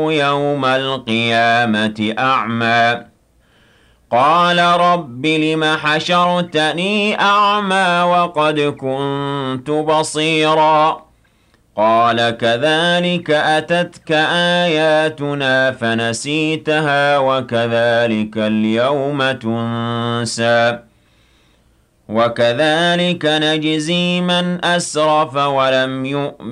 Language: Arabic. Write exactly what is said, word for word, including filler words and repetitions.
يوم القيامة أعمى قال رب لم حشرتني أعمى وقد كنت بصيرا قال كذلك أتتك آياتنا فنسيتها وكذلك اليوم تنسى وكذلك نجزي من أسرف ولم يؤمن